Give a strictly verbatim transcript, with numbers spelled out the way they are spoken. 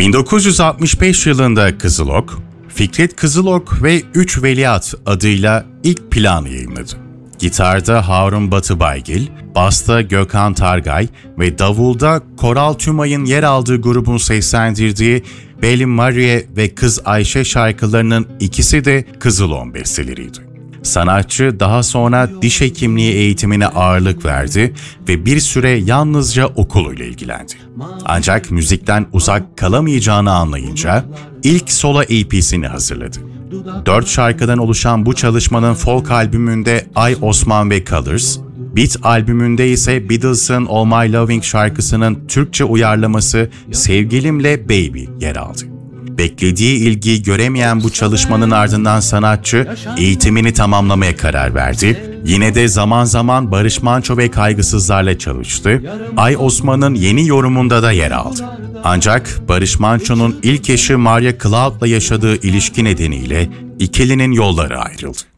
bin dokuz yüz altmış beş yılında Kızılok, Fikret Kızılok ve Üç Veliaht adıyla ilk planı yayınladı. Gitarda Harun Batıbaygil, basta Gökhan Targay ve davulda Koral Tümay'ın yer aldığı grubun seslendirdiği Beli Marie ve Kız Ayşe şarkılarının ikisi de Kızılok'un besteleriydi. Sanatçı daha sonra diş hekimliği eğitimine ağırlık verdi ve bir süre yalnızca okuluyla ilgilendi. Ancak müzikten uzak kalamayacağını anlayınca ilk solo E P'sini hazırladı. Dört şarkıdan oluşan bu çalışmanın folk albümünde Ay Osman ve Colors, Beat albümünde ise Beatles'ın All My Loving şarkısının Türkçe uyarlaması Sevgilimle Baby yer aldı. Beklediği ilgiyi göremeyen bu çalışmanın ardından sanatçı eğitimini tamamlamaya karar verdi. Yine de zaman zaman Barış Manço ve Kaygısızlar'la çalıştı. Ay Osman'ın yeni yorumunda da yer aldı. Ancak Barış Manço'nun ilk eşi Maria Cloud'la yaşadığı ilişki nedeniyle ikilinin yolları ayrıldı.